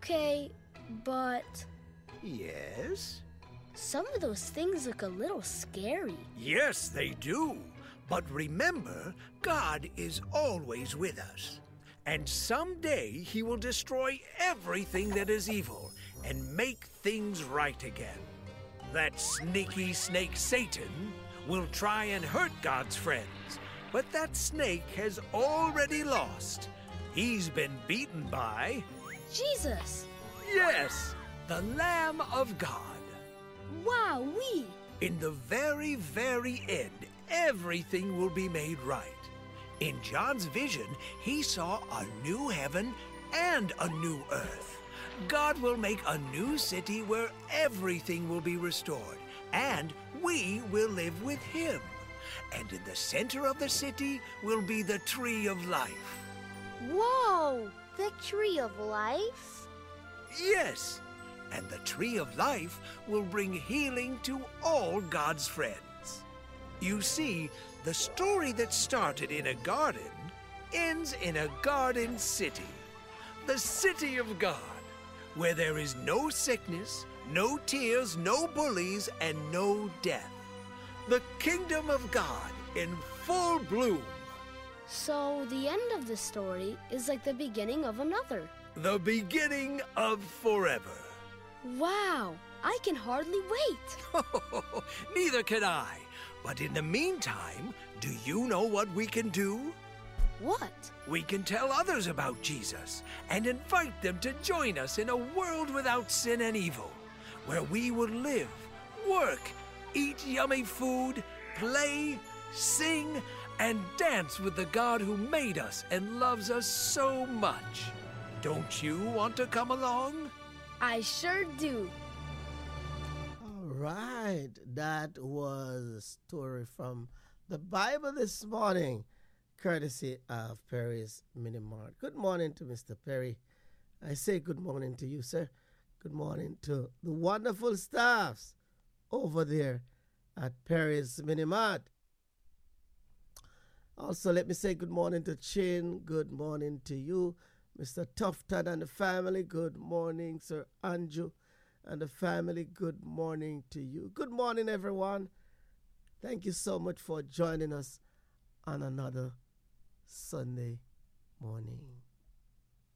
Okay, but Yes? some of those things look a little scary. Yes, they do. But remember, God is always with us. And someday he will destroy everything that is evil and make things right again. That sneaky snake Satan will try and hurt God's friends, but that snake has already lost. He's been beaten by, Jesus! yes, the Lamb of God. Wowee! In the very, very end, everything will be made right. In John's vision, he saw a new heaven and a new earth. God will make a new city where everything will be restored, and we will live with him. And in the center of the city will be the tree of life. Whoa! The tree of life? Yes, and the tree of life will bring healing to all God's friends. You see, the story that started in a garden ends in a garden city. The city of God, where there is no sickness, no tears, no bullies, and no death. The kingdom of God in full bloom. So the end of the story is like the beginning of another. The beginning of forever. Wow! I can hardly wait. Neither can I. But in the meantime, do you know what we can do? What? We can tell others about Jesus and invite them to join us in a world without sin and evil, where we will live, work, eat yummy food, play, sing, and dance with the God who made us and loves us so much. Don't you want to come along? I sure do. All right, that was a story from the Bible this morning, courtesy of Perry's Mini Mart. Good morning to Mr. Perry. I say good morning to you, sir. Good morning to the wonderful staffs over there at Perry's Mini Mart. Also, let me say good morning to Chin. Good morning to you, Mr. Tufton and the family. Good morning, Sir Andrew and the family. Good morning to you. Good morning, everyone. Thank you so much for joining us on another Sunday morning.